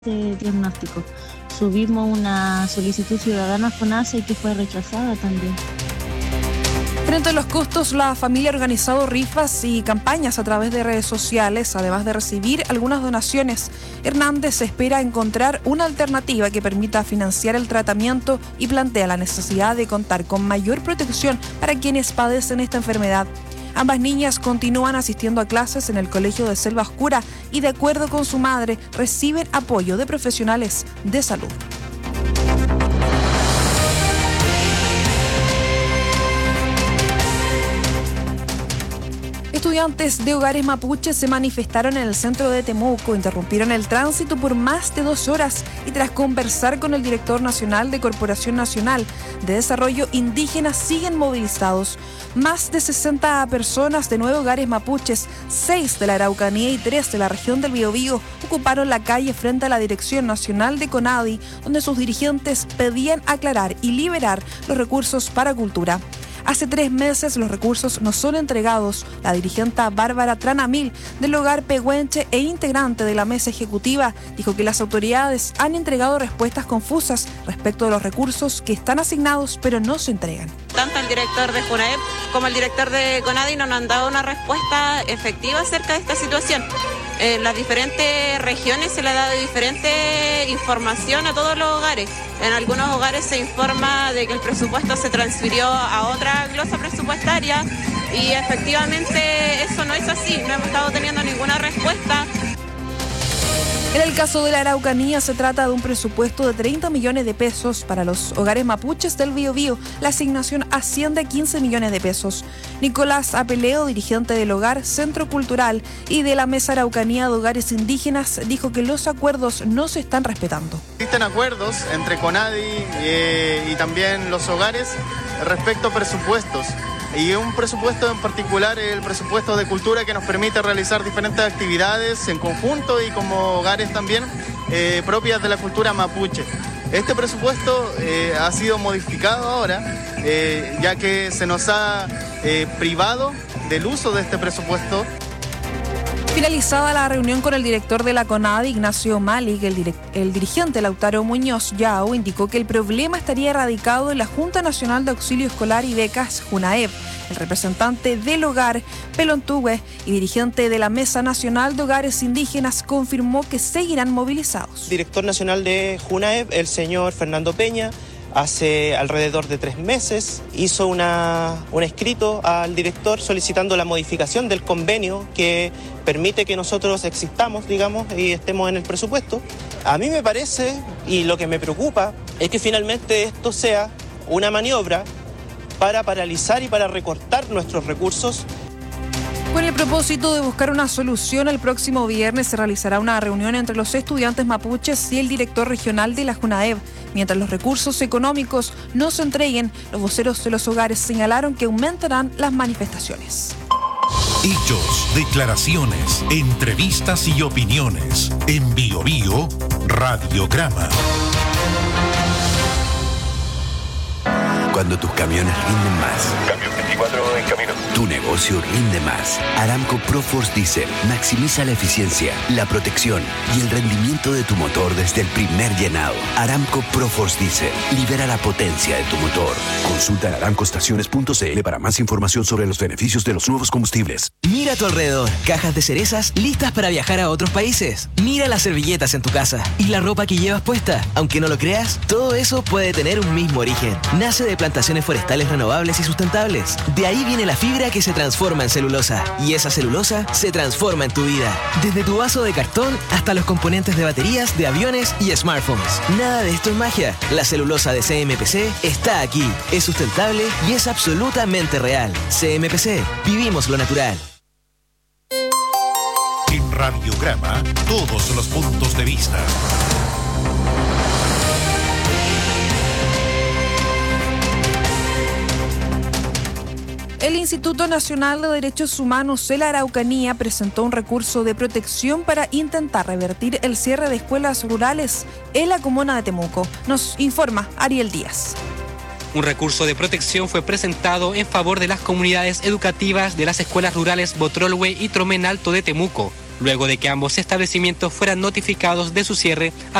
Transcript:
este diagnóstico. Subimos una solicitud ciudadana a FONASA que fue rechazada también. Frente a los costos, la familia ha organizado rifas y campañas a través de redes sociales, además de recibir algunas donaciones. Hernández espera encontrar una alternativa que permita financiar el tratamiento y plantea la necesidad de contar con mayor protección para quienes padecen esta enfermedad. Ambas niñas continúan asistiendo a clases en el colegio de Selva Oscura y, de acuerdo con su madre, reciben apoyo de profesionales de salud. Estudiantes de hogares mapuches se manifestaron en el centro de Temuco, interrumpieron el tránsito por más de 2 horas y tras conversar con el director nacional de Corporación Nacional de Desarrollo Indígena siguen movilizados. Más de 60 personas de 9 hogares mapuches, 6 de la Araucanía y 3 de la región del Biobío ocuparon la calle frente a la Dirección Nacional de CONADI, donde sus dirigentes pedían aclarar y liberar los recursos para cultura. Hace 3 meses los recursos no son entregados. La dirigente Bárbara Tranamil del hogar Pehuenche e integrante de la mesa ejecutiva dijo que las autoridades han entregado respuestas confusas respecto de los recursos que están asignados pero no se entregan. Tanto el director de JUNAEP como el director de CONADI no nos han dado una respuesta efectiva acerca de esta situación. En las diferentes regiones se le ha dado diferente información a todos los hogares. En algunos hogares se informa de que el presupuesto se transfirió a otra glosa presupuestaria y efectivamente eso no es así, no hemos estado teniendo ninguna respuesta. En el caso de la Araucanía se trata de un presupuesto de 30 millones de pesos para los hogares mapuches del Biobío. La asignación asciende a 15 millones de pesos. Nicolás Apeleo, dirigente del Hogar Centro Cultural y de la Mesa Araucanía de Hogares Indígenas, dijo que los acuerdos no se están respetando. Existen acuerdos entre CONADI y también los hogares respecto a presupuestos. Y un presupuesto en particular, el presupuesto de cultura, que nos permite realizar diferentes actividades en conjunto y como hogares también propias de la cultura mapuche. Este presupuesto ha sido modificado ahora, ya que se nos ha privado del uso de este presupuesto. Finalizada la reunión con el director de la CONADI, Ignacio Malik, el dirigente Lautaro Muñoz Yao indicó que el problema estaría erradicado en la Junta Nacional de Auxilio Escolar y Becas, JUNAEP. El representante del Hogar, Pelontugue, y dirigente de la Mesa Nacional de Hogares Indígenas confirmó que seguirán movilizados. Director nacional de JUNAEP, el señor Fernando Peña, hace alrededor de 3 meses hizo un escrito al director solicitando la modificación del convenio que permite que nosotros existamos, digamos, y estemos en el presupuesto. A mí me parece, y lo que me preocupa, es que finalmente esto sea una maniobra para paralizar y para recortar nuestros recursos. Con el propósito de buscar una solución, el próximo viernes se realizará una reunión entre los estudiantes mapuches y el director regional de la JUNAEP. Mientras los recursos económicos no se entreguen, los voceros de los hogares señalaron que aumentarán las manifestaciones. Hechos, declaraciones, entrevistas y opiniones. En Biobío, Radiograma. Cuando tus camiones rinden más. Camión 24 en camino. Tu negocio rinde más. Aramco ProForce Diesel maximiza la eficiencia, la protección y el rendimiento de tu motor desde el primer llenado. Aramco ProForce Diesel libera la potencia de tu motor. Consulta aramcoestaciones.cl para más información sobre los beneficios de los nuevos combustibles. Mira a tu alrededor, cajas de cerezas listas para viajar a otros países. Mira las servilletas en tu casa y la ropa que llevas puesta. Aunque no lo creas, todo eso puede tener un mismo origen. Nace de plantaciones forestales renovables y sustentables. De ahí viene la fibra que se transforma en celulosa. Y esa celulosa se transforma en tu vida. Desde tu vaso de cartón hasta los componentes de baterías, de aviones y smartphones. Nada de esto es magia. La celulosa de CMPC está aquí. Es sustentable y es absolutamente real. CMPC. Vivimos lo natural. En Radiograma, todos los puntos de vista. El Instituto Nacional de Derechos Humanos de la Araucanía presentó un recurso de protección para intentar revertir el cierre de escuelas rurales en la comuna de Temuco. Nos informa Ariel Díaz. Un recurso de protección fue presentado en favor de las comunidades educativas de las escuelas rurales Botrolhue y Tromén Alto de Temuco. luego de que ambos establecimientos fueran notificados de su cierre